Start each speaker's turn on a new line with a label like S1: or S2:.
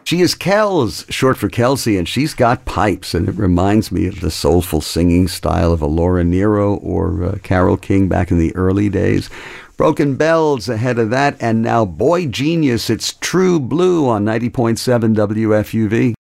S1: She is Kells, short for Kelsey, and she's got pipes, and it reminds me of the soulful singing style of a Laura Nyro or Carole King back in the early days. Broken Bells ahead of that, and now Boy Genius, it's True Blue on 90.7 WFUV.